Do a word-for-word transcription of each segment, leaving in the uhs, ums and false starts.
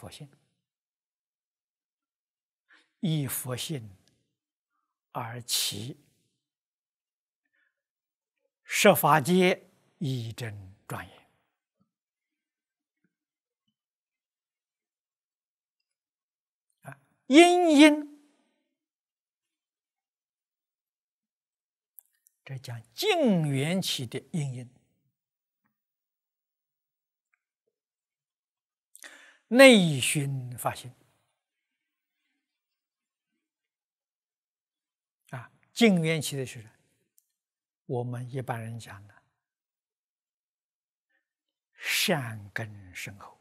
佛性，依佛性而起十法界一真庄严。啊，因因这讲净缘起的因因，内熏法性。啊，净缘起的是我们一般人讲的善根深厚，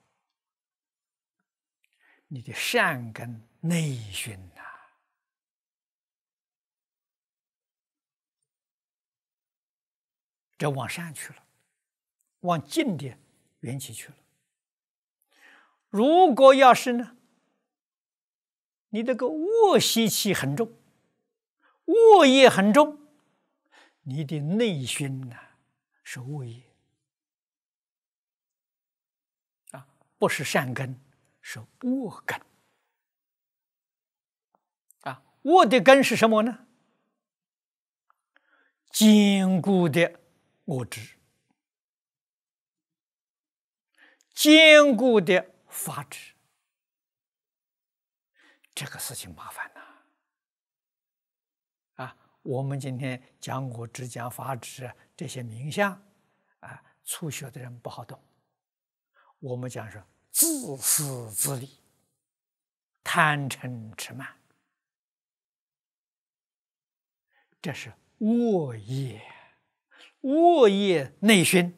你的善根内熏呐、啊，这往善去了，往净的缘起去了。如果要是呢，你这个恶习气很重，恶业很重，你的内熏呐、啊、是恶业啊，不是善根，是恶根啊。恶的根是什么呢？坚固的我执，坚固的法执，这个事情麻烦呐！啊，我们今天讲我执、讲法执这些名相，啊，初学的人不好懂。我们讲说自私自利、贪嗔痴慢，这是恶业，恶业内熏。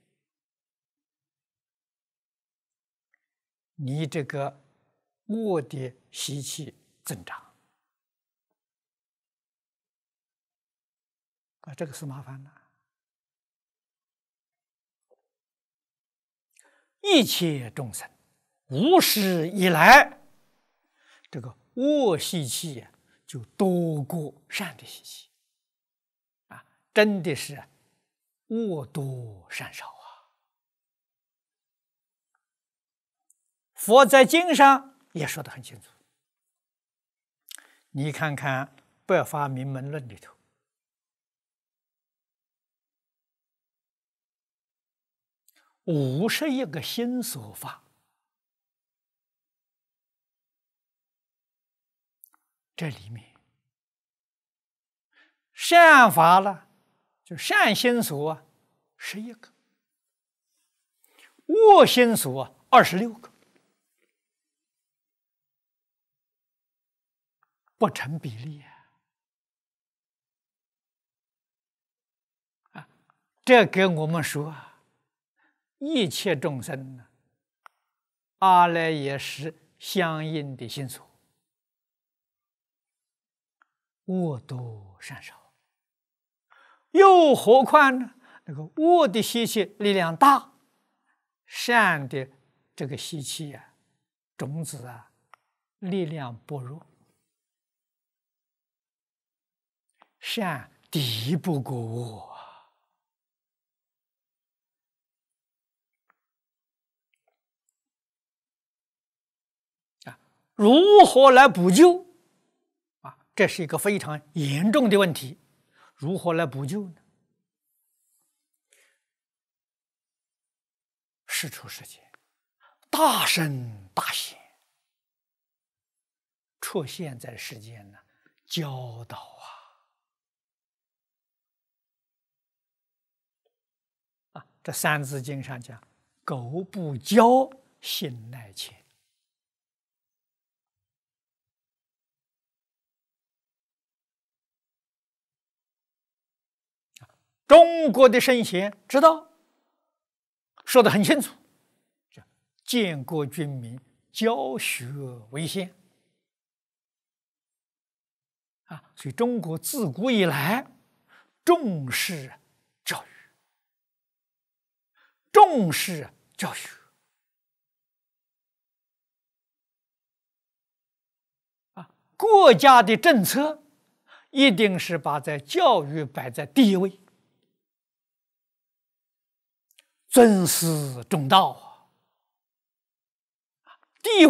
你这个恶的习气增长啊，这个是麻烦的。一切众生无始以来，这个恶习气就多过善的习气啊，真的是恶多善少啊。佛在经上也说得很清楚，你看看《百法明门论》里头，五十一个心所法，这里面善法了，就善心所十一个，恶心所二十六个。不成比例啊！这跟我们说啊，一切众生呢，阿赖耶识相应的心所，恶多善少。又何况呢？那个恶的习气力量大，善的这个习气啊，种子啊，力量薄弱。善敌不过恶啊！如何来补救啊？这是一个非常严重的问题。如何来补救呢？世出世间，大圣大贤出现在世间呢，教导啊！啊，这《三字经》上讲：“狗不教，性乃迁。”中国的圣贤知道，说得很清楚，叫建国军民，教学为先啊。所以中国自古以来重视教育，重视教学啊，国家的政策一定是把在教育摆在第一位，尊师重道啊。